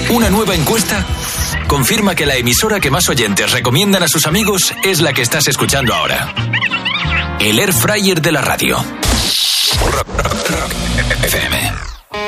Una nueva encuesta confirma que la emisora que más oyentes recomiendan a sus amigos es la que estás escuchando ahora. El Air Fryer de la radio. Rock FM.